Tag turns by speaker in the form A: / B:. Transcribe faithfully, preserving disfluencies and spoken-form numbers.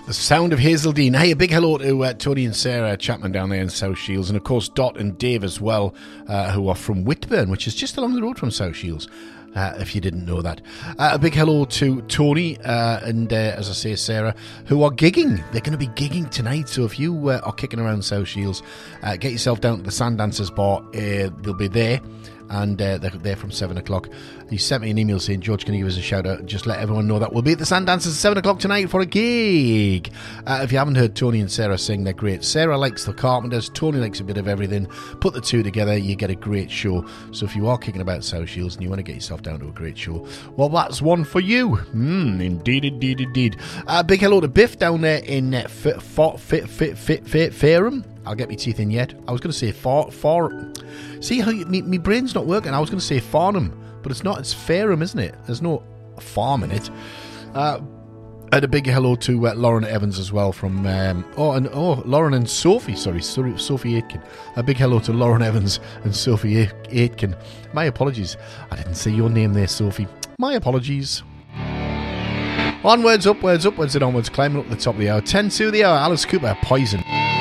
A: The sound of Hazeldean. Hey, a big hello to uh, Tony and Sarah Chapman down there in South Shields, and of course Dot and Dave as well, uh, who are from Whitburn, which is just along the road from South Shields, uh, if you didn't know that. Uh, a big hello to Tony uh, and, uh, as I say, Sarah, who are gigging. They're going to be gigging tonight, so if you uh, are kicking around South Shields, uh, get yourself down to the Sand Dancers Bar. Uh, they'll be there. And uh, they're there from seven o'clock. He sent me an email saying, George, can you give us a shout out? Just let everyone know that we'll be at the Sand Dancers at seven o'clock tonight for a gig. Uh, if you haven't heard Tony and Sarah sing, they're great. Sarah likes the Carpenters, Tony likes a bit of everything. Put the two together, you get a great show. So if you are kicking about South Shields and you want to get yourself down to a great show, well, that's one for you. Mm, indeed, indeed, indeed. Uh, big hello to Biff down there in uh, Fit, Fit, Fit, Fit, Fit, Fit, Fareham. I'll get my teeth in yet. I was going to say far, far. See how you, me, me brain's not working. I was going to say Farnham, but it's not. It's Fareham, isn't it? There's no farm in it. Uh, and a big hello to uh, Lauren Evans as well from. Um, oh, and oh, Lauren and Sophie. Sorry, sorry, Sophie Aitken. A big hello to Lauren Evans and Sophie Aitken. My apologies. I didn't say your name there, Sophie. My apologies. Onwards, upwards, upwards, and onwards, climbing up the top of the hour. ten to the hour. Alice Cooper, Poison.